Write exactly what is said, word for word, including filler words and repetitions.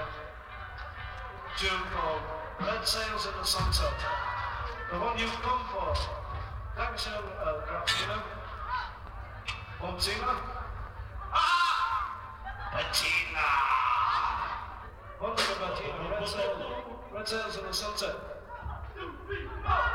tune called Red Sails in the Sunset. The one you've come for. Dankeschön, uh, Grafina. Und Tina? Ah! Bettina! Wonderful Bettina. Red Sails, Red Sails in the Sunset.